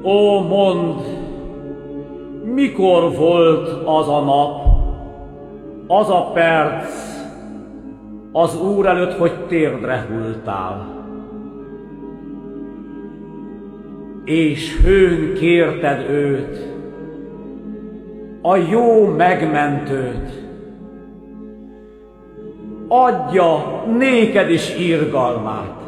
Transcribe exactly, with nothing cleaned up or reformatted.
Ó, mondd, mikor volt az a nap, az a perc, az Úr előtt, hogy térdre hulltál, és hőn kérted őt, a jó megmentőt, adja néked is irgalmát.